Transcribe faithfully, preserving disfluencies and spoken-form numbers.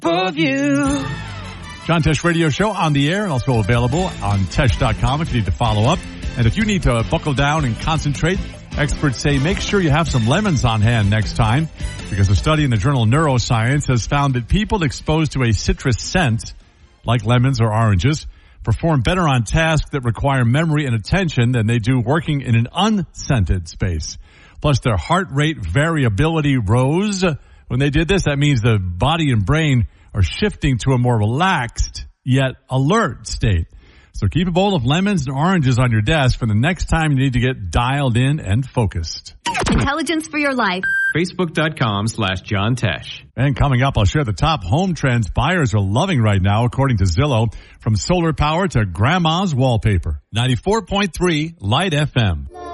of you. John Tesh Radio Show on the air and also available on Tesh dot com if you need to follow up. And if you need to buckle down and concentrate, experts say make sure you have some lemons on hand next time, because a study in the journal Neuroscience has found that people exposed to a citrus scent, like lemons or oranges, perform better on tasks that require memory and attention than they do working in an unscented space. Plus, their heart rate variability rose when they did this. That means the body and brain are shifting to a more relaxed yet alert state. So keep a bowl of lemons and oranges on your desk for the next time you need to get dialed in and focused. Intelligence for your life. Facebook.com slash John Tesh. And coming up, I'll share the top home trends buyers are loving right now, according to Zillow, from solar power to grandma's wallpaper. ninety-four point three Light F M.